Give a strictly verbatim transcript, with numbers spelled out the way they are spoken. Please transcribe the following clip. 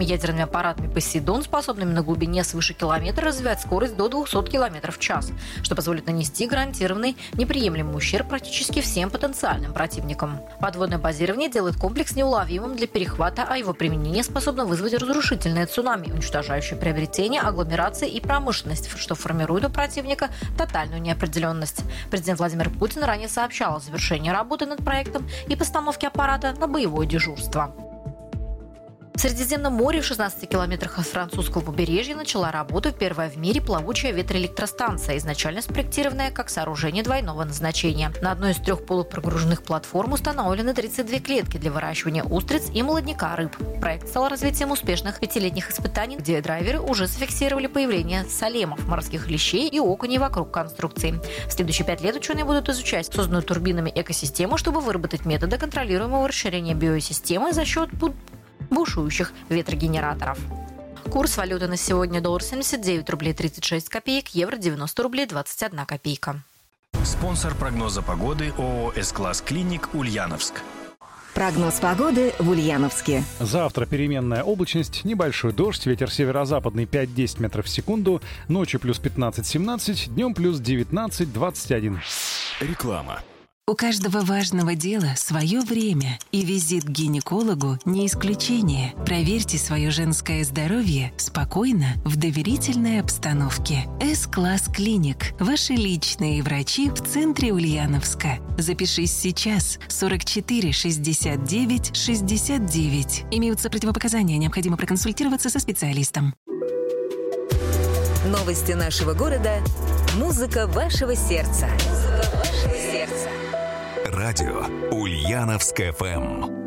Ядерными аппаратами «Посейдон», способными на глубине свыше километра развивать скорость до двухсот километров в час, что позволит нанести гарантированный неприемлемый ущерб практически всем потенциальным противникам. Подводное базирование делает комплекс неуловимым для перехвата, а его применение способно вызвать разрушительное цунами, уничтожающее приобретение, агломерации и промышленность, что формирует у противника тотальную неопределенность. Президент Владимир Путин ранее сообщал о завершении работы над проектом и постановке аппарата на боевое дежурство. В Средиземном море в шестнадцати километрах от французского побережья начала работу первая в мире плавучая ветроэлектростанция, изначально спроектированная как сооружение двойного назначения. На одной из трех полупрогруженных платформ установлены тридцать две клетки для выращивания устриц и молодняка рыб. Проект стал развитием успешных пятилетних испытаний, где дайверы уже зафиксировали появление салемов, морских лещей и окуней вокруг конструкции. В следующие пять лет ученые будут изучать созданную турбинами экосистему, чтобы выработать методы контролируемого расширения биосистемы за счет бушующих ветрогенераторов. Курс валюты на сегодня: доллар семьдесят девять рублей тридцать шесть копеек, евро девяносто рублей двадцать одна копейка. Спонсор прогноза погоды ООО «С-класс Клиник» Ульяновск. Прогноз погоды в Ульяновске. Завтра переменная облачность, небольшой дождь, ветер северо-западный пять-десять метров в секунду, ночью плюс пятнадцать-семнадцать, днем плюс девятнадцать-двадцать один. Реклама. У каждого важного дела свое время, и визит к гинекологу не исключение. Проверьте свое женское здоровье спокойно, в доверительной обстановке. С-класс Клиник. Ваши личные врачи в центре Ульяновска. Запишись сейчас. сорок четыре шестьдесят девять шестьдесят девять. Имеются противопоказания, необходимо проконсультироваться со специалистом. Новости нашего города. Музыка вашего сердца. Музыка вашего сердца. Радио Ульяновск эф эм.